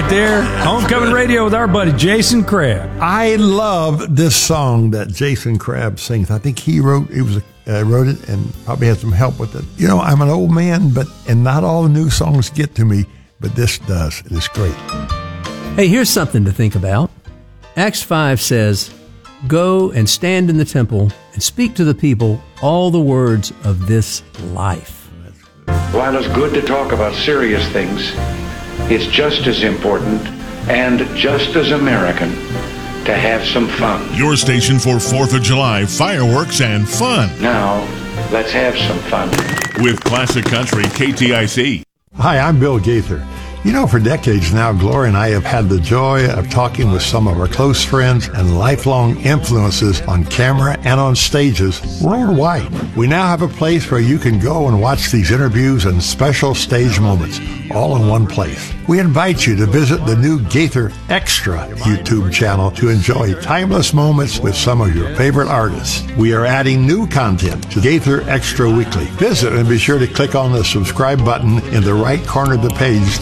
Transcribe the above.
right there. Homecoming Radio with our buddy Jason Crabb. I love this song that Jason Crabb sings. I think he wrote it and probably had some help with it. You know, I'm an old man, and not all the new songs get to me, but this does. It is great. Hey, here's something to think about. Acts 5 says, "Go and stand in the temple and speak to the people all the words of this life." While it's good to talk about serious things, it's just as important and just as American to have some fun. Your station for 4th of July fireworks and fun. Now, let's have some fun. With Classic Country KTIC. Hi, I'm Bill Gaither. You know, for decades now, Gloria and I have had the joy of talking with some of our close friends and lifelong influences on camera and on stages worldwide. We now have a place where you can go and watch these interviews and special stage moments all in one place. We invite you to visit the new Gaither Extra YouTube channel to enjoy timeless moments with some of your favorite artists. We are adding new content to Gaither Extra Weekly. Visit and be sure to click on the subscribe button in the right corner of the page